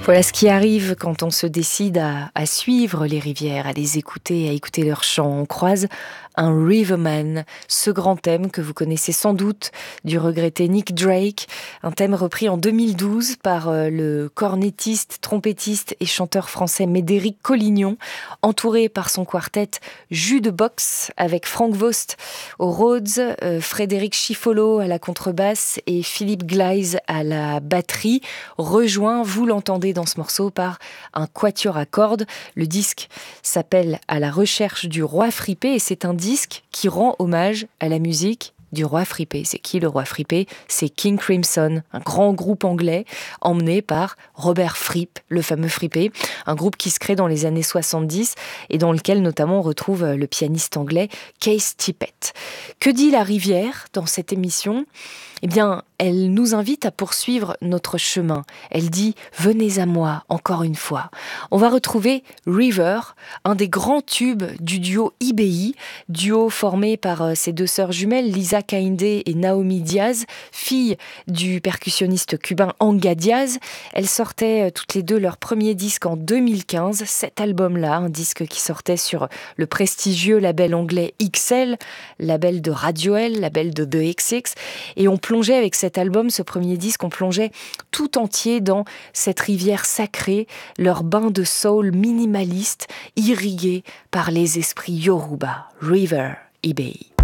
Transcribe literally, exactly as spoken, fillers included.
Voilà ce qui arrive quand on se décide à, à suivre les rivières, à les écouter, à écouter leurs chants. On croise un Riverman, ce grand thème que vous connaissez sans doute du regretté Nick Drake, un thème repris en deux mille douze par euh, le cornettiste, trompettiste et chanteur français Médéric Collignon, entouré par son quartet Jus de Box avec Frank Vost au Rhodes, euh, Frédéric Chiffolo à la contrebasse et Philippe Gleise à la batterie, rejoint, vous l'entendez dans ce morceau, par un quatuor à cordes. Le disque s'appelle À la recherche du roi fripé et c'est un disque qui rend hommage à la musique du roi fripé. C'est qui le roi fripé ? C'est King Crimson, un grand groupe anglais emmené par Robert Fripp, le fameux fripé, un groupe qui se crée dans les années soixante-dix et dans lequel notamment on retrouve le pianiste anglais Keith Tippett. Que dit la rivière dans cette émission ? Eh bien, elle nous invite à poursuivre notre chemin. Elle dit « Venez à moi, encore une fois ». On va retrouver River, un des grands tubes du duo I B I, duo formé par ses deux sœurs jumelles, Lisa Kainde et Naomi Diaz, filles du percussionniste cubain Anga Diaz. Elles sortaient toutes les deux leur premier disque en deux mille quinze, cet album-là, un disque qui sortait sur le prestigieux label anglais X L, label de Radiohead, label de The X X, et on plongeait avec cet album, ce premier disque, on plongeait tout entier dans cette rivière sacrée, leur bain de soul minimaliste, irrigué par les esprits Yoruba. River, I B I.